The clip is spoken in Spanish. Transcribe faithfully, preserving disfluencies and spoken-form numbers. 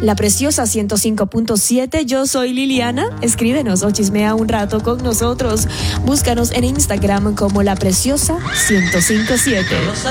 La Preciosa ciento cinco punto siete, yo soy Liliana. Escríbenos o chismea un rato con nosotros. Búscanos en Instagram como La Preciosa ciento cinco punto siete.